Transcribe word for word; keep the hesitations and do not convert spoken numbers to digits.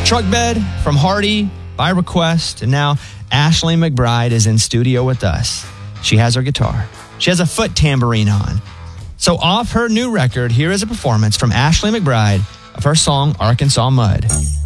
Truck Bed from Hardy by request. And now Ashley McBryde is in studio with us. She has her guitar. She has a foot tambourine on. So off her new record, here is a performance from Ashley McBryde of her song, Arkansas Mud.